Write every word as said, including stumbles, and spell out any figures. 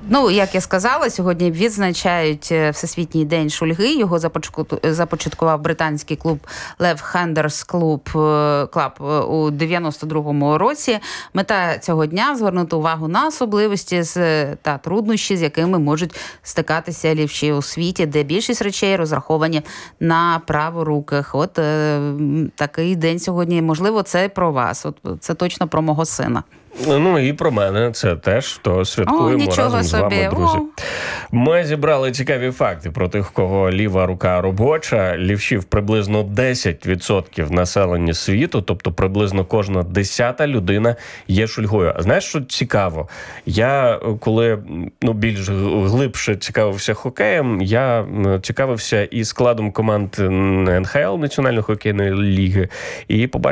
Ну, як я сказала, сьогодні відзначають Всесвітній день шульги. Його започаткував британський клуб Left Handers Club, Club у дев'яносто другому році. Мета цього дня – звернути увагу на особливості та труднощі, з якими можуть стикатися лівші у світі, де більшість речей розраховані на праворуких. От е, такий день сьогодні. Можливо, це про вас. От це точно про мого сина. Ну і про мене це теж, то святкуємо О, разом собі. з вами, друзі. О. Ми зібрали цікаві факти про тих, кого ліва рука робоча. Лівшів приблизно десять відсотків населення світу, тобто приблизно кожна десята людина є шульгою. А знаєш, що цікаво? Я, коли ну, більш глибше цікавився хокеєм, я цікавився і складом команд ен ха ел, Національної хокейної ліги, і побачив,